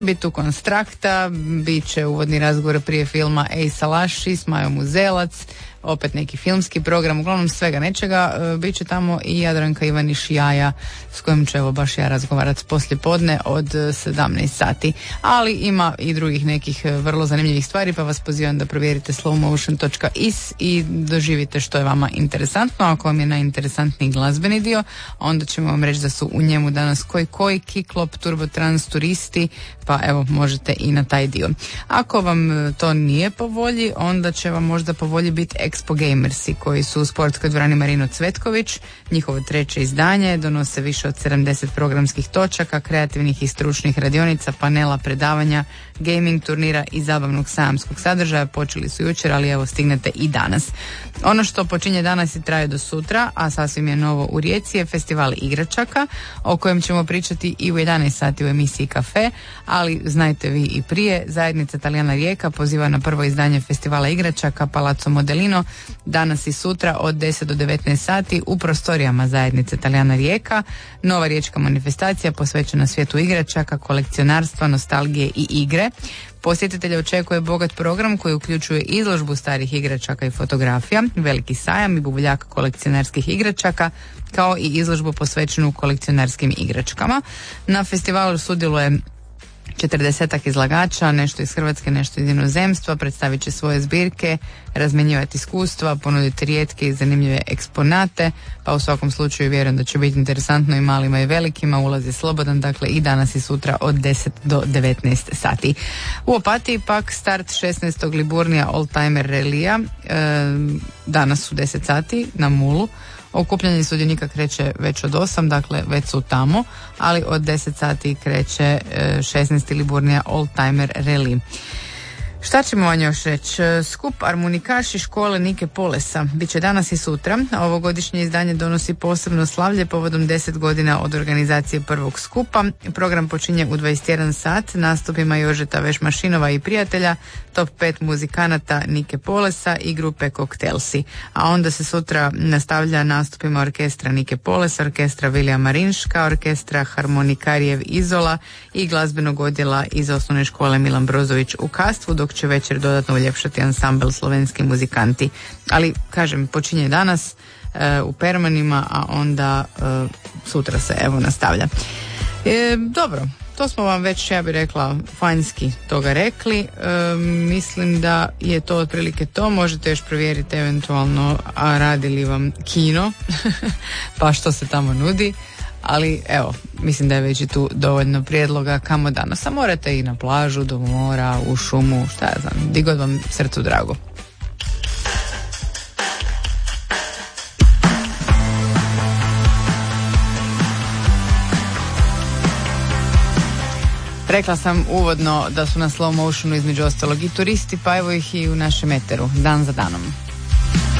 Bit tu Konstrakta, bit će uvodni razgovor prije filma Ej Salaši s Majom Uzelac, opet neki filmski program, uglavnom svega nečega. Bit će tamo i Jadranka Ivaniš Jaja, s kojim ću evo baš ja razgovarati poslije podne od 17 sati. Ali ima i drugih nekih vrlo zanimljivih stvari, pa vas pozivam da provjerite slowmotion.is i doživite što je vama interesantno. Ako vam je najinteresantniji glazbeni dio, onda ćemo vam reći da su u njemu danas koji Kiklop, Turbotrans, Turisti, pa evo možete i na taj dio. Ako vam to nije po volji, onda će vam možda po volji biti Expo Gamersi, koji su u sportskoj dvorani Marino Cvetković. Njihovo 3. izdanje, donose više od 70 programskih točaka, kreativnih i stručnih radionica, panela, predavanja, gaming turnira i zabavnog sajamskog sadržaja. Počeli su jučer, ali evo stignete i danas. Ono što počinje danas i traje do sutra, a sasvim je novo u Rijeci, je festival igračaka, o kojem ćemo pričati i u 11 sati u emisiji Kafe, ali znajte vi i prije, zajednica Talijana Rijeka poziva na prvo izdanje festivala igračaka Palazzo Modelino danas i sutra od 10 do 19 sati u prostorijama zajednice Talijana Rijeka. Nova riječka manifestacija posvećena svijetu igračaka, kolekcionarstva, nostalgije i igre. Posjetitelja očekuje bogat program koji uključuje izložbu starih igračaka i fotografija, veliki sajam i buvljak kolekcionarskih igračaka, kao i izložbu posvećenu kolekcionarskim igračkama. Na festivalu sudjeluje 40-ak izlagača, nešto iz Hrvatske, nešto iz inozemstva, predstavit će svoje zbirke, razmjenjivati iskustva, ponuditi rijetke i zanimljive eksponate, pa u svakom slučaju vjerujem da će biti interesantno i malima i velikima. Ulaz je slobodan, dakle i danas i sutra od 10 do 19 sati. U Opatiji pak start 16. Liburnija Oldtimer Relija, danas u 10 sati na Mulu. Okupljanje sudionika kreće već od 8, dakle već su tamo, ali od 10 sati kreće 16. Liburnija Oldtimer Rally. Šta ćemo vam još reći? Skup armonikaši škole Nike Polesa biće danas i sutra. Ovogodišnje izdanje donosi posebno slavlje povodom 10 godina od organizacije prvog skupa. Program počinje u 21 sat nastupima Jožeta Vešmašinova i prijatelja, top 5 muzikanata Nike Polesa i grupe Koktelsi. A onda se sutra nastavlja nastupima orkestra Nike Polesa, orkestra Vilija Marinška, orkestra Harmonikarijev Izola i glazbenog odjela iz osnovne škole Milan Brozović u Kastvu, dok će večer dodatno uljepšati ansambl Slovenski muzikanti. Ali, kažem, počinje danas u Permanima, a onda sutra se evo nastavlja. Dobro, to smo vam već, ja bih rekla, fanjski toga rekli. Mislim da je to otprilike to. Možete još provjeriti eventualno, a radi li vam kino, pa što se tamo nudi. Ali evo, mislim da je već i tu dovoljno prijedloga kamo danas. A morate i na plažu, do mora, u šumu, šta ja znam, di god vam srcu drago. Rekla sam uvodno da su na Slow Motionu između ostalog i Turisti, pa evo ih i u našem eteru, dan za danom.